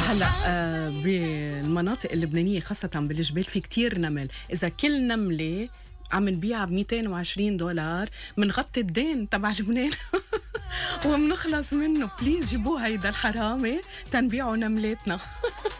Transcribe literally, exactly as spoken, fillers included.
هلا آه بالمناطق اللبنانية خاصة بالجبال في كتير نمل. إذا كل نملة عم نبيعها ب مئتين وعشرين دولار منغطي الدين تبع لبنان ومنخلص منه. بليز جيبوه هيدا الحرامي تنبيعوا نملاتنا.